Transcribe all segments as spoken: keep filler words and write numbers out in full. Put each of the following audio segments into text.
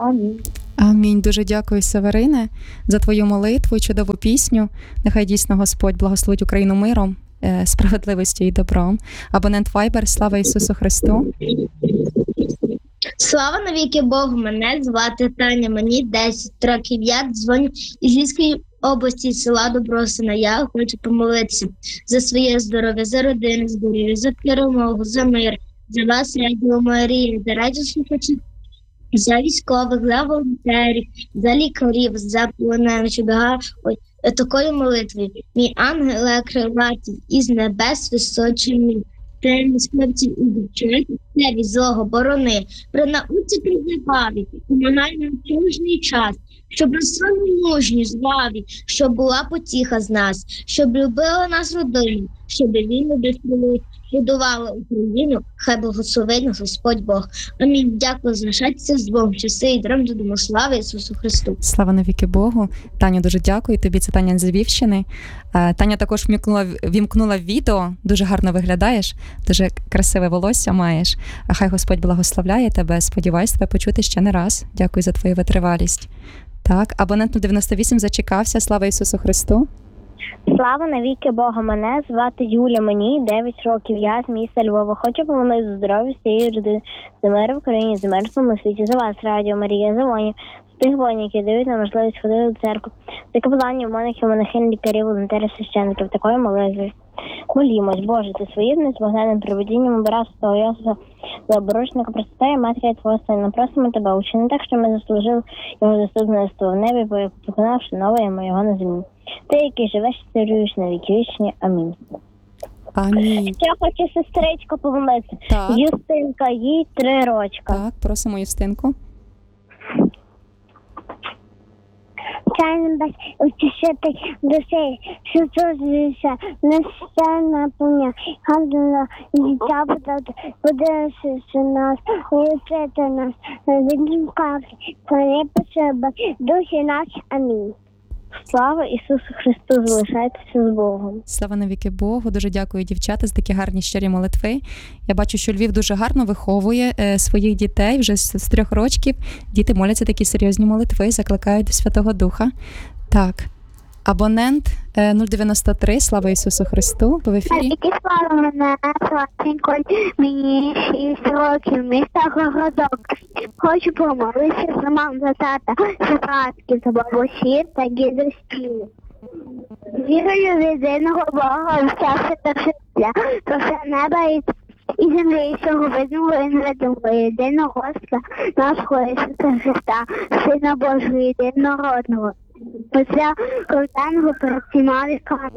Амінь. Амінь. Дуже дякую, Северине, за твою молитву і чудову пісню. Нехай дійсно Господь благословить Україну миром, е, справедливістю і добром. Абонент Viber, слава Ісусу Христу. Слава навіки Богу, мене звати Таня, мені десять років, я дзвоню із Львівської області, села Добросина. Я хочу помолитися за своє здоров'я, за родину, здоров'я, за перемогу, за мир, за вас, Радіо Марія, за радіослухачів, за військових, за волонтерів, за лікарів, за полонених, багато такої молитви. Мій ангеле крилатий із небес височий мій. Темні хлопців і дівчат, все від злого борони, при науці призиваві, помагай нам в кожний час, щоб росли мужні, зваві, щоб була потіха з нас, щоб любила нас родину, щоб війну безприлив, будувала Україну, хай благословить нас Господь Бог. Амінь. Дякую, залишайтеся з Богом, часи і драм додому. Слава Ісусу Христу. Слава навіки Богу. Таню, дуже дякую тобі. Це Таня з Львівщини. Таня також вмікнула, вімкнула відео. Дуже гарно виглядаєш, дуже красиве волосся маєш. Хай Господь благословляє тебе. Сподіваюсь тебе почути ще не раз. Дякую за твою витривалість. Так, абонент дев'яносто вісім зачекався. Слава Ісусу Христу. Слава навіки Бога, мене звати Юля, мені дев'ять років, я з міста Львова. Хочу помолитися за здоров'я всієї родини, за мир в Україні, за мир в цьому світі, за вас, Радіо Марія, за воїнів, з тих воїнів, які дають нам можливість ходити до церкви, за капеланів, монахів, монахинь, лікарів, волонтерів, священників, такої молитви. Молімось, Боже, ти своїм незбагненним провидінням обирав свого Йосифа за обручника Пресвятая Матері Твого Сина. Просимо тебе, учини так, що ми заслужили його заступництво в небі, виконавши нове його на землі. Ти, який живеш і царюєш на віки вічні. Амінь. Амінь. Ще хочу сестричку помолитися. Так. Юстинка, їй три рочка. Так, просимо Юстинку. Чайним без утішити душі, що зузився, не все наповня, гадано, життя подати, подививши нас, вчити нас, відімкати, коли потреба, душі наші. Амінь. Слава Ісусу Христу, залишайтеся з Богом. Слава навіки Богу. Дуже дякую, дівчата, за такі гарні щирі молитви. Я бачу, що Львів дуже гарно виховує е, своїх дітей. Вже з, з трьох рочків діти моляться такі серйозні молитви, закликають до Святого Духа. Так, абонент е, нуль дев'яносто три, слава Ісусу Христу, ви в ефірі. Навіки слава, мене Славченко, мені шість років, міста Городок. Хочу помолитися за маму, за тата, за братки, за бабусі та дідусів. Вірую в єдиного Бога, в часи та життя, про все неба і, і землі, всього видного і невидимого, єдиного Господа, нашого Ісуса Христа, Сина Божого, єдинородного. Після колотаного перед всіма віками.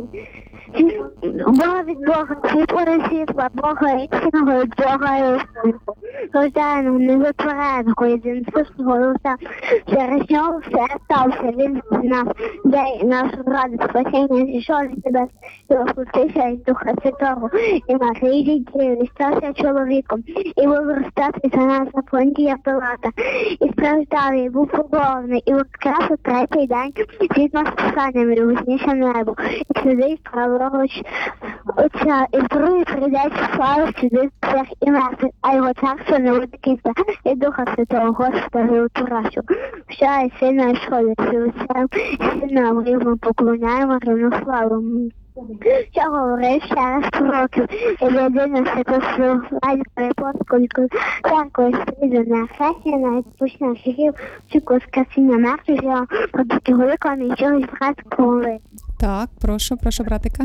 Бога від Бога, світло від світла, Бога істинного від Бога істинного. Рожденого, незатвореного, єдинствусного Луса. Через нього все стався, він з нас, де нашу раду спасіння, зійшов від тебе, і воплотився із Духа Святого, і Марії Діві, і стався чоловіком, і був розп'ятий за нас на Понтія Пилата, і страждав, і був побований, і воскрес у третій день, згідно з Писанням, і вознісся на небо, і сидить правого Отця, і в другий прийде славу сидить всіх і мертвих, а його царство не буде кінця, і Духа Святого Господа і утурачу. Вся і сина і сходить, і Отцем, і сина ми поклоняємо рівну славу. Що говорив ще раз пророків, і єдине святослов, раді перепостку, церкви сліду на хресті, на відпущення гріхів, всіку скасіння мертвих, його продуки великого, нічого братського мови. Так, прошу, прошу, братика.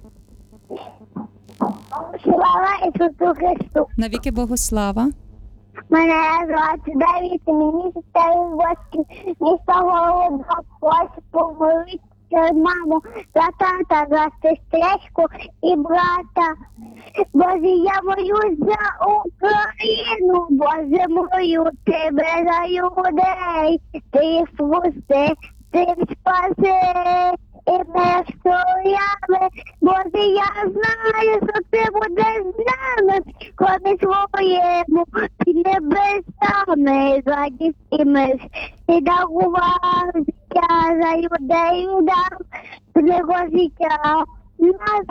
Слава Ісусу Христу! Навіки Богу слава. Мене звати Давід, і мені чотири рочки, місто Городок, хочу помолитися маму, за тата, за сестричку і брата. Боже, я молюсь за Україну, Боже, молю тебе за людей, ти їх спусти, ти спаси. І ми стояли, Боже, я знаю, що ти будеш з нами, коли своєму під небесами, зладів і миш. Ти дарував життя за людей, дав свого життя, нас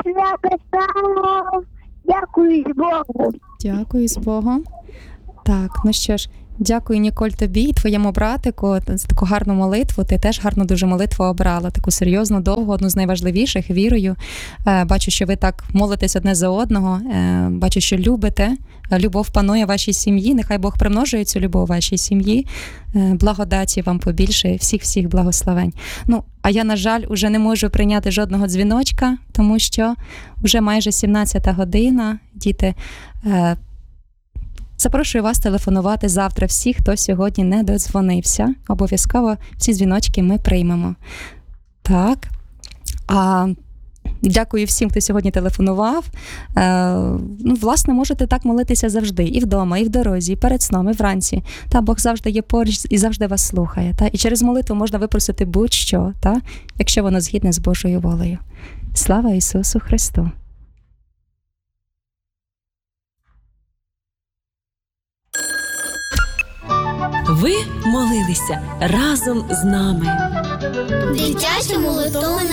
записав. Дякую з Богу. Дякую з Богом. Так, ну що ж, Дякую, Ніколь, тобі і твоєму братику за таку гарну молитву. Ти теж гарну дуже молитву обрала, таку серйозну, довгу, одну з найважливіших, вірою. Е, Бачу, що ви так молитесь одне за одного, е, бачу, що любите, любов панує в вашій сім'ї, нехай Бог примножує цю любов у вашій сім'ї, е, благодаті вам побільше, всіх-всіх благословень. Ну, а я, на жаль, уже не можу прийняти жодного дзвіночка, тому що вже майже сімнадцята година, діти. Е, Запрошую вас телефонувати завтра всіх, хто сьогодні не додзвонився. Обов'язково всі дзвіночки ми приймемо. Так. А, дякую всім, хто сьогодні телефонував. Е, ну, власне, можете так молитися завжди. І вдома, і в дорозі, і перед сном, і вранці. Та Бог завжди є поруч і завжди вас слухає. Та? І через молитву можна випросити будь-що, та? Якщо воно згідне з Божою волею. Слава Ісусу Христу! Ви молилися разом з нами. Дитяча молитовна